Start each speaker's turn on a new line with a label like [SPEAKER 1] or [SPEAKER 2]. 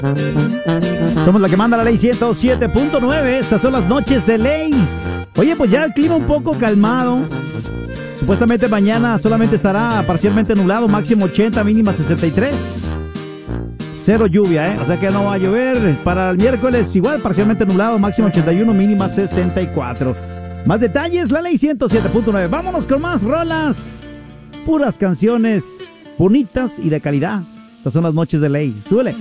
[SPEAKER 1] Somos la que manda la ley 107.9. Estas son las noches de ley. Oye, pues ya el clima un poco calmado. Supuestamente mañana solamente estará parcialmente nublado, máximo 80, mínima 63. Cero lluvia, o sea que no va a llover. Para el miércoles igual, parcialmente nublado, máximo 81, mínima 64. Más detalles, la ley 107.9. Vámonos con más rolas. Puras canciones bonitas y de calidad. Estas son las noches de ley. Súbele.